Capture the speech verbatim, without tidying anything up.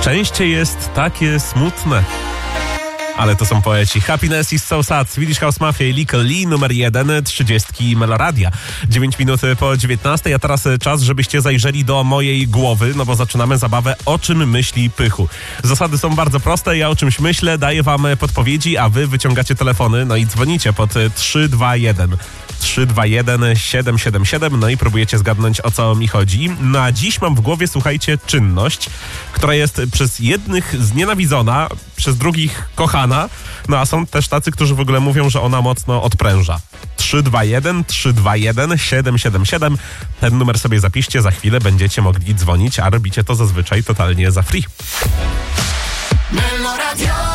Szczęście jest takie smutne. Ale to są poeci. Happiness is so sad. Swedish House Mafia i Lykke Li, numer jeden, trzydziestki Meloradia. dziewięć minut po dziewiętnastej, a teraz czas, żebyście zajrzeli do mojej głowy, no bo zaczynamy zabawę O czym myśli Pychu. Zasady są bardzo proste, ja o czymś myślę, daję wam podpowiedzi, a wy wyciągacie telefony, no i dzwonicie pod trzy dwa jeden trzy dwa jeden siedem siedem siedem, no i próbujecie zgadnąć, o co mi chodzi. Na dziś mam w głowie, słuchajcie, czynność, która jest przez jednych znienawidzona, przez drugich kochana, no a są też tacy, którzy w ogóle mówią, że ona mocno odpręża. trzy dwa jeden trzy dwa jeden siedem siedem siedem. Ten numer sobie zapiszcie, za chwilę będziecie mogli dzwonić, a robicie to zazwyczaj totalnie za free. Meloradio.